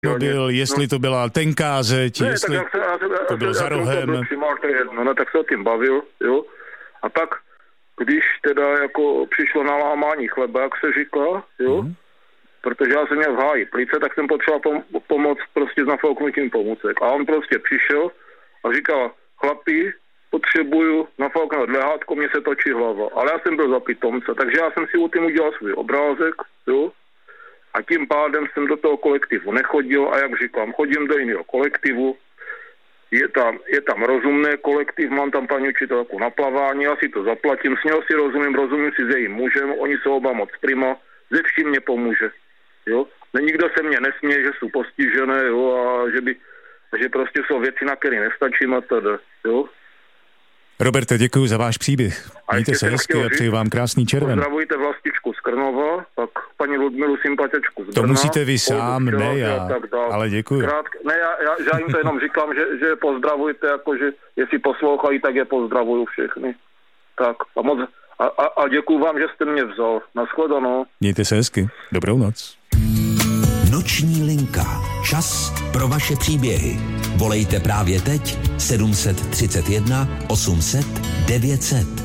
byl, jestli to byla tenká zeď, ne, jestli to bylo za rohem. No, tak se o tím bavil, jo. A pak, když teda jako přišlo na lámání chleba, jak se říká, jo, protože já jsem měl v háji plice, tak jsem potřeboval pomoc prostě s nafouknutím pomůcek. A on prostě přišel a říkal, chlapi, potřebuju nafouknout lehátko, mě se točí hlava. Ale já jsem byl za pitomce, takže já jsem si u tím udělal svůj obrázek, jo. A tím pádem jsem do toho kolektivu nechodil a jak říkám, chodím do jiného kolektivu, je tam rozumný kolektiv, mám tam paní učitelku na plavání, já si to zaplatím, s něho si rozumím si s jejím mužem, oni jsou oba moc prima, ze vším mě pomůže, jo. Nikdo se mě nesměje, že jsou postižené, jo, a že prostě jsou věci, na které nestačím a tedy, jo. Roberte, děkuji za váš příběh. Mějte se hezky a přeji vám krásný červen. Pozdravujte Vlastičku z Krnova, pak paní Ludmilu sympatičku z Brna. To musíte vy sám, ne já, ale děkuji. Ne, já jim to jenom říkám, že pozdravujte, jakože jestli poslouchají, tak je pozdravuju všechny. Tak a děkuji vám, že jste mě vzal. Nashledanou. Mějte se hezky. Dobrou noc. Noční linka. Čas pro vaše příběhy. Volejte právě teď 731 800 900.